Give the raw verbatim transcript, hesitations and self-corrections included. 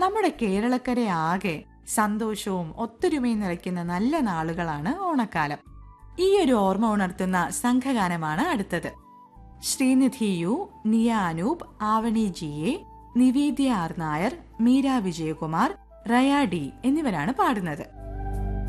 നമ്മുടെ കേരളക്കരയാകെ സന്തോഷവും ഒത്തൊരുമയും നിറയ്ക്കുന്ന നല്ല നാളുകളാണ് ഓണക്കാലം. ഈ ഒരു ഓർമ്മ ഉണർത്തുന്ന സംഘഗാനമാണ് അടുത്തത്. ശ്രീനിധി യു, നിയ Anoop, Avani G A, Nivedya R Nair, Meera Vijayakumar, Raya D എന്നിവരാണ് പാടുന്നത്.